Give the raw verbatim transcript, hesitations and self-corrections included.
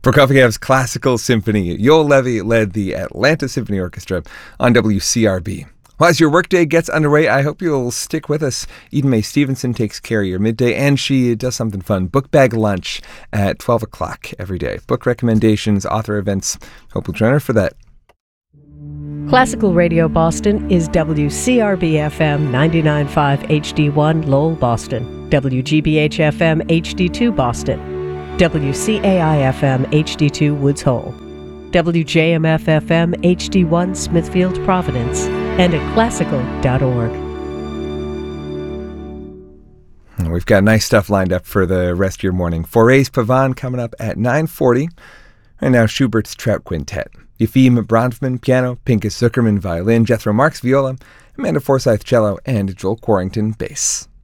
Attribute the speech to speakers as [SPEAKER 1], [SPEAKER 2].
[SPEAKER 1] Prokofiev's Classical Symphony. Yoel Levy led the Atlanta Symphony Orchestra on W C R B. Well, as your workday gets underway, I hope you'll stick with us. Eden May Stevenson takes care of your midday, and she does something fun. Book bag lunch at twelve o'clock every day. Book recommendations, author events. Hope you'll join her for that.
[SPEAKER 2] Classical Radio Boston is W C R B F M ninety-nine point five H D one Lowell, Boston, W G B H F M H D two Boston, W C A I F M H D two Woods Hole, W J M F F M H D one Smithfield, Providence, and at classical dot org.
[SPEAKER 1] We've got nice stuff lined up for the rest of your morning. Foray's Pavane coming up at nine forty. And now Schubert's Trout Quintet. Yefim Bronfman, piano, Pinchas Zuckerman, violin, Jethro Marx, viola, Amanda Forsyth, cello, and Joel Quarrington, bass.